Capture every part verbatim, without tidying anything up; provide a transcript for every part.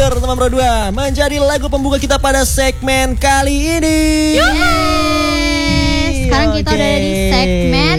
Sumber teman Pro dua menjadi lagu pembuka kita pada segmen kali ini. Yes. Sekarang kita udah di segmen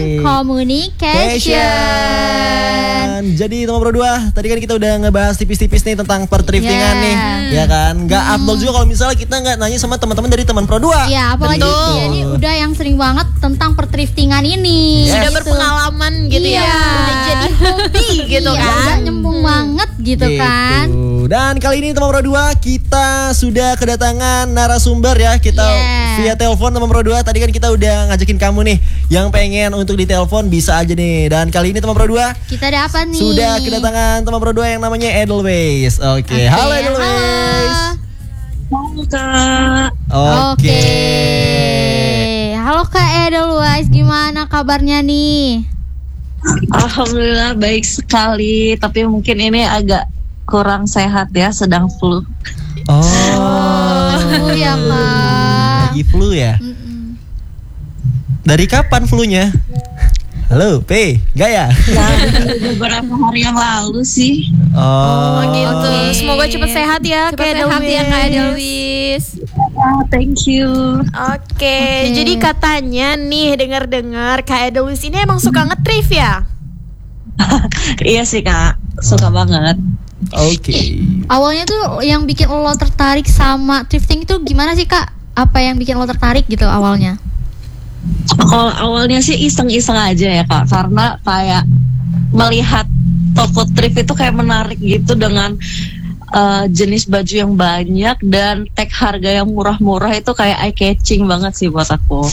communication. Jadi teman Pro dua, tadi kan kita udah ngebahas tipis-tipis nih tentang pertriftingan yeah. nih, ya kan? Gak hmm. afdol juga kalau misalnya kita nggak nanya sama teman-teman dari teman Pro dua. Iya, apalagi ini udah yang sering banget tentang pertriftingan ini. Yes. Sudah gitu. berpengalaman gitu iya. ya, udah jadi hobi gitu iya, kan? Udah nyembung hmm. banget gitu, gitu kan? Dan kali ini teman Pro dua kita sudah kedatangan narasumber ya. Kita yeah. via telepon teman Pro dua. Tadi kan kita udah ngajakin kamu nih yang pengen untuk ditelepon bisa aja nih. Dan kali ini teman Pro dua kita ada apa nih? Sudah kedatangan teman Pro dua yang namanya Edelweiss. Oke, okay. okay. Halo Edelweiss. Halo Kak. Oke. Okay. Okay. Halo Kak Edelweiss, gimana kabarnya nih? Alhamdulillah baik sekali, tapi mungkin ini agak kurang sehat ya, sedang flu. Oh, flu ya Kak. Lagi flu ya? Mm-mm. Dari kapan flunya? Halo, P, enggak ya? Nah, beberapa hari yang lalu sih. Oh, oh gitu. Okay. Semoga cepat sehat ya, cepat sehat ya Kak Edelweiss. Oh, thank you. Oke, okay. okay. Jadi katanya nih dengar-dengar Kak Edelweiss ini emang suka nge-thrift ya? Iya sih Kak, suka banget. Oke. Okay. Awalnya tuh yang bikin lo tertarik sama thrifting itu gimana sih Kak? Apa yang bikin lo tertarik gitu awalnya? Kalau awalnya sih iseng-iseng aja ya Kak, karena kayak melihat toko thrift itu kayak menarik gitu dengan uh, jenis baju yang banyak dan tag harga yang murah-murah itu kayak eye catching banget sih buat aku.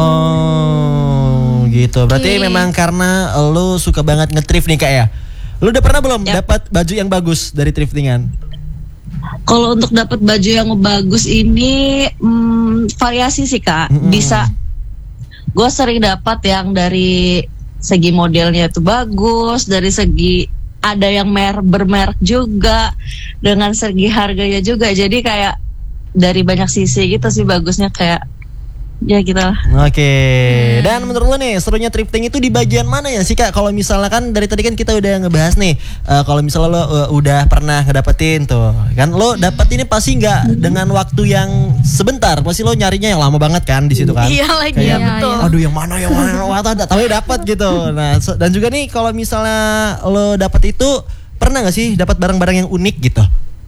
Oh, gitu. Berarti okay. memang karena lo suka banget nge-thrift nih Kak ya? Lo udah pernah belum yep. dapat baju yang bagus dari thriftingan? Kalau untuk dapat baju yang bagus ini hmm, variasi sih Kak. Mm-hmm. Bisa. Gue sering dapat yang dari segi modelnya itu bagus, dari segi ada yang mer bermerek juga, dengan segi harganya juga. Jadi kayak dari banyak sisi gitu sih bagusnya kayak ya gitu lah. Oke. Okay. Hmm. Dan menurut lo nih serunya thrifting itu di bagian mana ya sih Kak? Kalau misalnya kan dari tadi kan kita udah ngebahas nih, uh, kalau misalnya lo uh, udah pernah ngedapetin tuh, kan lo dapet ini pasti nggak hmm. dengan waktu yang sebentar, pasti lo nyarinya yang lama banget kan di situ kan? Iya lagi kayak, ya betul. Aduh yang mana yang mana, wah tapi dapet gitu. Nah so, dan juga nih kalau misalnya lo dapet itu pernah nggak sih dapat barang-barang yang unik gitu?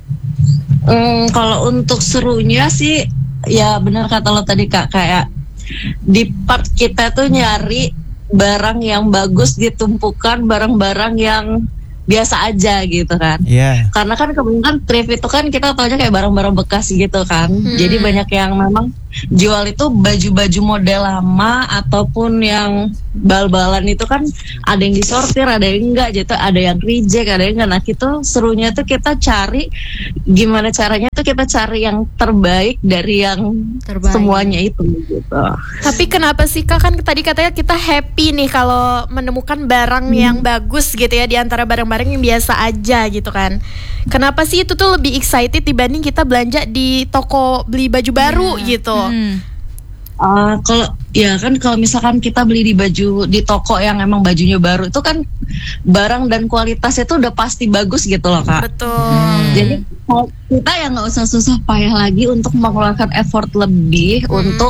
Hmm, kalau untuk serunya sih ya benar kata lo tadi Kak, kayak di part kita tuh nyari barang yang bagus ditumpukan barang-barang yang biasa aja gitu kan. Iya. Yeah. Karena kan kebetulan thrift itu kan kita taunya kayak barang-barang bekas gitu kan. Hmm. Jadi banyak yang memang jual itu baju-baju model lama ataupun yang bal-balan itu kan ada yang disortir, ada yang enggak, gitu, ada yang reject, ada yang enggak. Nah, itu serunya tuh kita cari gimana caranya tuh kita cari yang terbaik dari yang terbaik. Semuanya itu gitu. Tapi kenapa sih Kak, kan tadi katanya kita happy nih kalau menemukan barang hmm. yang bagus gitu ya di antara barang-barang yang biasa aja gitu kan. Kenapa sih itu tuh lebih excited dibanding kita belanja di toko beli baju baru yeah. gitu? Hmm. Uh, kalau ya kan kalau misalkan kita beli di baju di toko yang emang bajunya baru itu kan barang dan kualitasnya tuh udah pasti bagus gitu loh Kak. Betul. Hmm. Jadi kita ya nggak usah susah payah lagi untuk mengeluarkan effort lebih hmm. untuk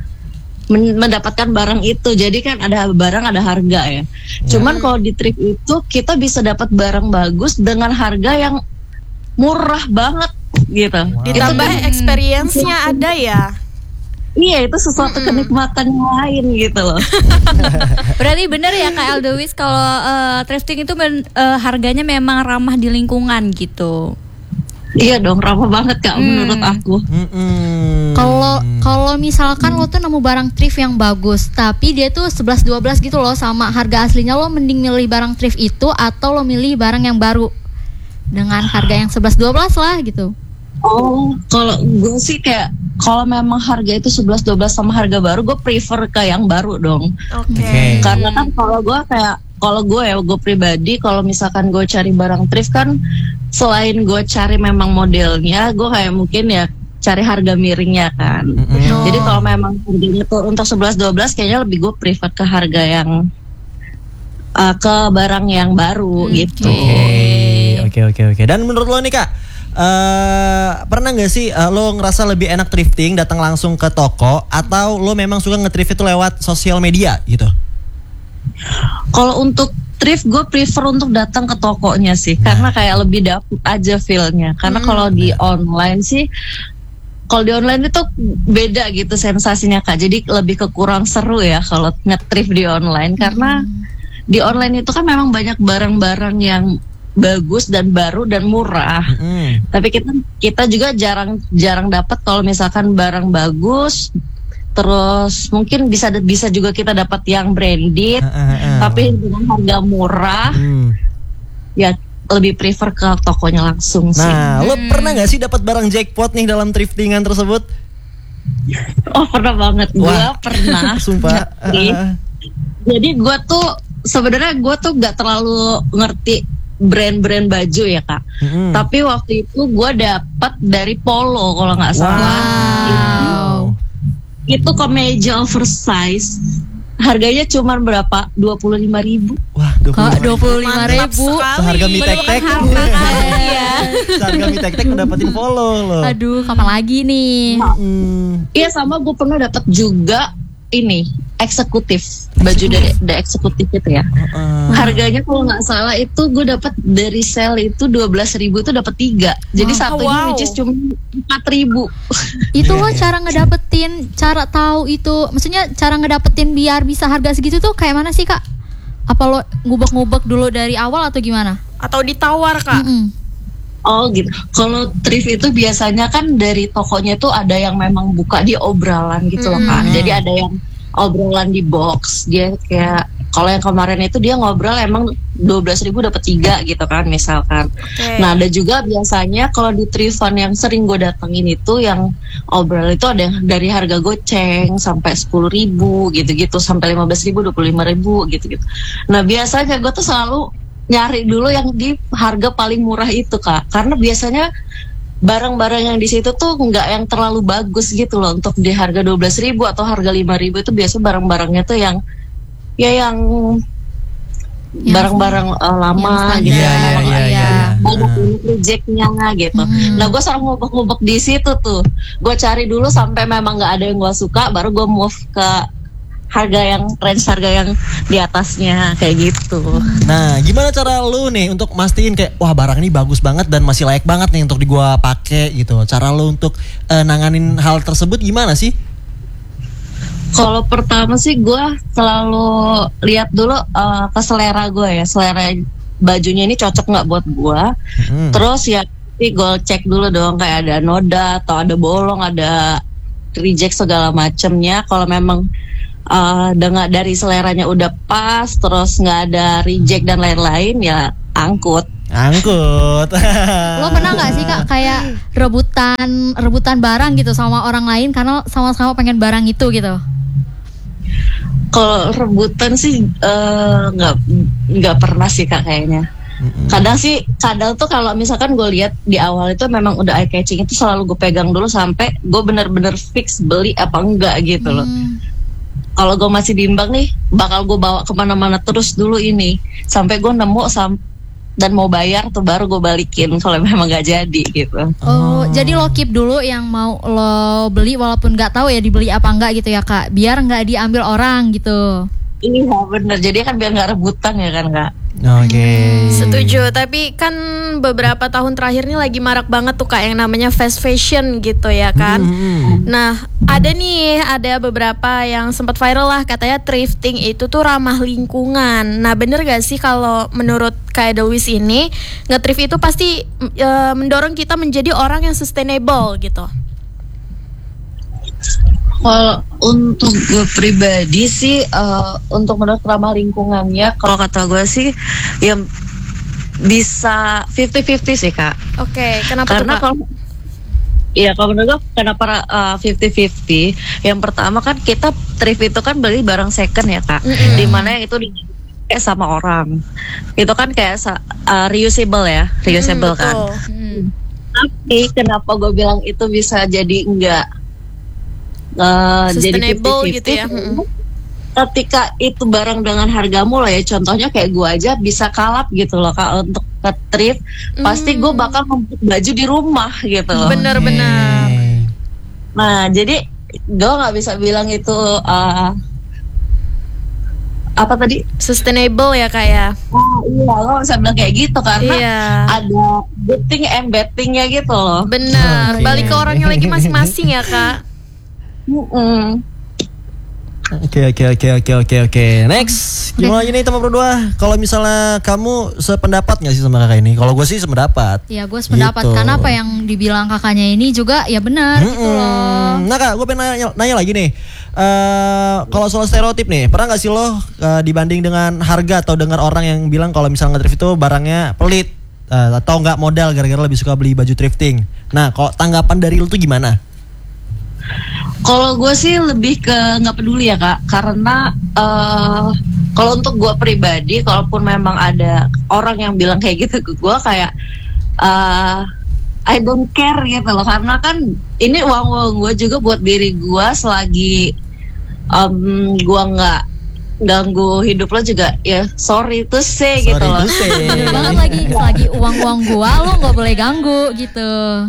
men- mendapatkan barang itu. Jadi kan ada barang ada harga ya. Cuman hmm. kalau di thrift itu kita bisa dapat barang bagus dengan harga yang murah banget gitu. Wow. Ditambah experience-nya ada ya. Iya, itu sesuatu hmm. kenikmatan yang lain gitu loh. Berarti bener ya Kak Edelweiss kalau uh, thrifting itu men, uh, harganya memang ramah di lingkungan gitu. Iya dong, ramah banget Kak hmm. menurut aku. Kalau hmm. kalau misalkan lo tuh nemu barang thrift yang bagus, tapi dia tuh sebelas dua belas gitu loh sama harga aslinya, lo mending milih barang thrift itu atau lo milih barang yang baru dengan harga yang sebelas dua belas lah gitu? Oh, kalau gue sih kayak kalau memang harga itu sebelas dua belas sama harga baru, gue prefer ke yang baru dong. Oke. Okay. Karena kan kalau gue kayak kalau gue ya gue pribadi kalau misalkan gue cari barang thrift kan selain gue cari memang modelnya, gue kayak mungkin ya cari harga miringnya kan. Mm-hmm. Jadi kalau memang harganya tuh untuk sebelas dua belas kayaknya lebih gue prefer ke harga yang uh, ke barang yang baru hmm. gitu. Oke, oke, oke, oke. Dan menurut lo nih Kak, uh, uh, pernah nggak sih uh, lo ngerasa lebih enak thrifting datang langsung ke toko atau lo memang suka nge-thrift itu lewat sosial media gitu? Kalau untuk thrift gue prefer untuk datang ke tokonya sih, Nah. karena kayak lebih dapet aja feel-nya. Karena kalau di online sih, kalau di online itu beda gitu sensasinya Kak. Jadi lebih ke kurang seru ya kalau nge-thrift di online, karena di online itu kan memang banyak barang-barang yang bagus dan baru dan murah. Hmm. Tapi kita kita juga jarang jarang dapat kalau misalkan barang bagus. Terus mungkin bisa bisa juga kita dapat yang branded, Uh, uh, uh. tapi dengan harga murah. Hmm. Ya lebih prefer ke tokonya langsung sih. Nah, lo pernah nggak sih dapat barang jackpot nih dalam thriftingan tersebut? Oh pernah banget, gue Wah. pernah. Sumpah. Jadi, Uh, jadi gue tuh sebenarnya gue tuh nggak terlalu ngerti brand-brand baju ya Kak. mm-mm. Tapi waktu itu gue dapat dari Polo kalau nggak salah. Wow. Itu kemeja oversize. Harganya cuma berapa? dua puluh lima ribu. Wah, Kak, dua puluh lima Mantap ribu. sekali. Seharga mie tek-tek. harta kaya. Seharga mie tek-tek mendapatin follow loh. Aduh, kapan lagi nih? Hmm. Iya, sama gue pernah dapat juga ini eksekutif, baju dari the eksekutif itu ya. Uh, Harganya kalau nggak salah itu gue dapat dari sale itu dua belas ribu itu dapat tiga. Jadi satunya wow. which is cuma empat ribu. Itu lo cara ngedapetin, cara tahu itu, maksudnya cara ngedapetin biar bisa harga segitu tuh kayak mana sih Kak? Apa lo ngubek-ngubek dulu dari awal atau gimana? Atau ditawar Kak? Mm-mm. Oh gitu. Kalau thrift itu biasanya kan dari tokonya tuh ada yang memang buka di obrolan gitu loh kan. Hmm. Jadi ada yang obrolan di box. Dia kayak kalau yang kemarin itu dia ngobrol emang dua belas ribu dapat tiga gitu kan misalkan. Oke. Nah ada juga biasanya kalau di thriftan yang sering gue datengin itu yang obrol itu ada yang dari harga goceng sampai sepuluh ribu gitu-gitu sampai lima belas ribu, dua puluh lima ribu gitu-gitu. Nah biasanya gue tuh selalu nyari dulu yang di harga paling murah itu Kak, karena biasanya barang-barang yang di situ tuh nggak yang terlalu bagus gitu loh untuk di harga dua belas ribu atau harga lima ribu itu biasa barang-barangnya tuh yang ya yang Yang- barang-barang uh, lama yang gitu Iya, ya, iya, memang iya, ada iya. banyak rejectnya gitu. Hmm. Nah gue selalu ngubek-ngubek di situ tuh, gue cari dulu sampai memang nggak ada yang gue suka, baru gue move ke harga yang range harga yang di atasnya kayak gitu. Nah, gimana cara lu nih untuk mastiin kayak wah barang ini bagus banget dan masih layak banget nih untuk di gua pakai gitu. Cara lu untuk eh, nanganin hal tersebut gimana sih? Kalau pertama sih gue selalu lihat dulu uh, ke selera gue ya, selera bajunya ini cocok nggak buat gue. Hmm. Terus ya gue cek dulu dong kayak ada noda atau ada bolong, ada reject segala macemnya. Kalau memang uh, dengan dari seleranya udah pas, terus nggak ada reject dan lain-lain ya angkut. Angkut. Lo pernah nggak sih Kak kayak rebutan rebutan barang gitu sama orang lain karena sama-sama pengen barang itu gitu? Kalau rebutan sih eh, nggak nggak pernah sih Kak kayaknya. Mm-mm. Kadang sih, kadang tuh kalau misalkan gue lihat di awal itu memang udah eye catching itu selalu gue pegang dulu sampai gue bener-bener fix beli apa enggak gitu loh. Hmm. Kalau gue masih bimbang nih, bakal gue bawa kemana-mana terus dulu ini sampai gue nemu sam dan mau bayar tuh baru gue balikin kalau memang nggak jadi gitu. Oh, jadi lo keep dulu yang mau lo beli walaupun nggak tahu ya dibeli apa enggak gitu ya Kak, biar nggak diambil orang gitu. Iya bener, jadi kan biar nggak rebutan ya kan Kak. Oke. Setuju, tapi kan beberapa tahun terakhir ini lagi marak banget tuh Kak yang namanya fast fashion gitu ya kan. Hmm. Nah, ada nih, ada beberapa yang sempat viral lah katanya thrifting itu tuh ramah lingkungan. Nah, bener gak sih kalau menurut Kak Edelweiss ini nge-thrift itu pasti e, mendorong kita menjadi orang yang sustainable gitu? Kalau untuk gue pribadi sih, uh, untuk menurut ramah lingkungannya, kalau kata gue sih, ya bisa fifty fifty sih Kak. Oke, kenapa Karena tuh Kak? kalau Iya, kalau menurut gue kenapa uh, fifty fifty? Yang pertama kan kita thrift itu kan beli barang second ya Kak, Mm-mm. dimana yang itu dipakai sama orang. Itu kan kayak sa- uh, reusable ya, reusable Hmm, kan. betul. Hmm. Tapi kenapa gue bilang itu bisa jadi enggak uh, jadi Sustainable fifty fifty? gitu ya. Mm-mm. Ketika itu barang dengan harga murah ya, contohnya kayak gue aja bisa kalap gitu loh Kak untuk ke thrift, pasti gue bakal membeli baju di rumah gitu. Bener-bener. Nah, jadi gue nggak bisa bilang itu uh, apa tadi? Sustainable ya kak ya. Oh iya, lo bisa bilang kayak gitu karena Iya. ada good thing and bad thingnya gitu loh. Bener. Oke. Balik ke orangnya lagi masing-masing ya kak. Mm-mm. Oke oke oke oke oke oke. Next, gimana lagi nih teman berdua? Kalau misalnya kamu sependapat nggak sih sama kakak ini? Kalau gue sih sependapat. Ya gue sependapat Gitu. karena apa yang dibilang kakaknya ini juga ya benar gitu loh. Mm-mm. Nah kak, gue pengen nanya, nanya lagi nih. Eh, kalau soal stereotip nih, pernah nggak sih lo eh, dibanding dengan harga atau dengar orang yang bilang kalau misalnya nge-thrift itu barangnya pelit eh, atau nggak modal gara-gara lebih suka beli baju thrifting. Nah, kalau tanggapan dari lo tuh gimana? Kalau gue sih lebih ke nggak peduli ya kak, karena uh, kalau untuk gue pribadi, kalaupun memang ada orang yang bilang kayak gitu ke gue, kayak uh, I don't care gitu loh, karena kan ini uang uang gue juga buat diri gue, selagi um, gue nggak ganggu hidup lo juga ya sorry to say gitu loh. Sorry to say. Bener banget lagi lagi uang-uang gua lo nggak boleh ganggu gitu.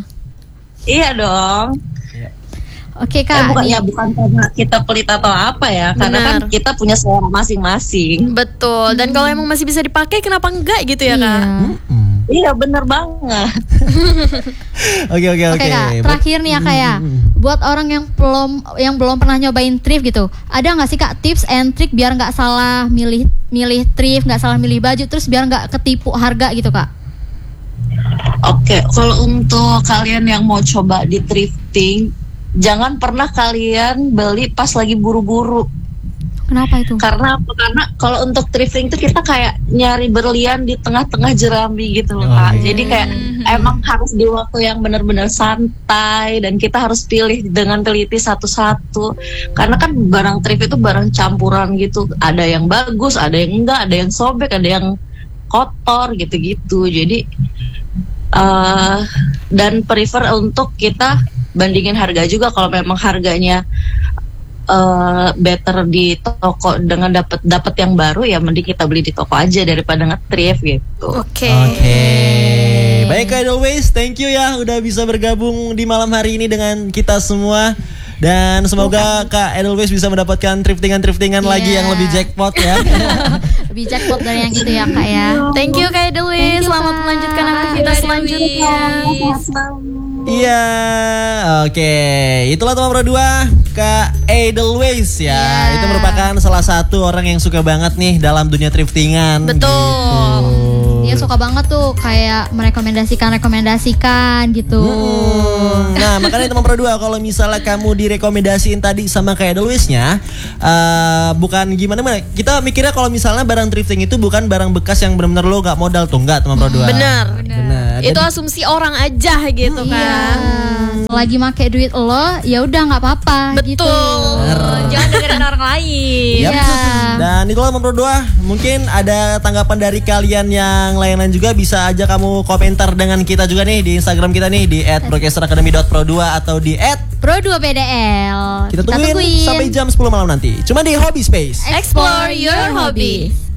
Iya dong. Oke Eh, kak, bukan nih, ya bukan karena kita pelit atau apa ya, karena kan Benar. kita punya selera masing-masing. Betul. Dan kalau emang masih bisa dipakai, kenapa enggak gitu ya iya. kak? Hmm. Iya bener banget. Oke oke Oke oke. kak, terakhir nih ya kak ya, buat orang yang belum yang belum pernah nyobain thrift gitu, ada nggak sih kak tips and trick biar nggak salah milih milih thrift, nggak salah milih baju, terus biar nggak ketipu harga gitu kak? Oke, kalau untuk kalian yang mau coba di thrifting, jangan pernah kalian beli pas lagi buru-buru. Kenapa itu? Karena apa? Karena kalau untuk thrifting tuh kita kayak nyari berlian di tengah-tengah jerambi gitu loh kak. Oke. Jadi kayak emang harus di waktu yang benar-benar santai, dan kita harus pilih dengan teliti satu-satu. Karena kan barang thrift itu barang campuran gitu. Ada yang bagus, ada yang enggak, ada yang sobek, ada yang kotor gitu-gitu. Jadi uh, dan prefer untuk kita bandingin harga juga. Kalau memang harganya uh, better di toko dengan dapat dapat yang baru, ya mending kita beli di toko aja daripada nge-thrift gitu. Oke. Oke. Baik Kak Edelweiss, thank you ya udah bisa bergabung di malam hari ini dengan kita semua. Dan semoga Kak Edelweiss bisa mendapatkan thriftingan-thriftingan lagi Iya. yang lebih jackpot ya. Lebih jackpot dari yang itu ya kak ya. Thank you kak Edelweiss. Thank you, Selamat Kak. melanjutkan aktivitas selanjutnya. Iya, oke. Itulah teman berdua Kak Edelweiss ya. Iya. Itu merupakan salah satu orang yang suka banget nih dalam dunia thriftingan. Betul. gitu. Dia suka banget tuh kayak merekomendasikan-rekomendasikan gitu. Hmm, nah makanya teman berdua, kalau misalnya kamu direkomendasiin tadi sama Kak Edelweiss-nya, eh, bukan gimana-mana. Kita mikirnya kalau misalnya barang thrifting itu bukan barang bekas yang benar-benar lo gak modal tuh, enggak teman berdua. Benar. Benar. Itu Dan- asumsi orang aja gitu Iya. kan. Selagi make duit lo, ya udah nggak apa-apa. Gitu. Betul. Jangan dengerin orang lain. Yap. Iya. Dan itulah teman berdua, mungkin ada tanggapan dari kalian yang lain-lain juga, bisa aja kamu komentar dengan kita juga nih di Instagram kita nih di et broadcasteracademy dot pro dua atau di et Pro dua B D L. kita tungguin sampai jam sepuluh malam nanti. Cuma di Hobby Space. Explore your hobby.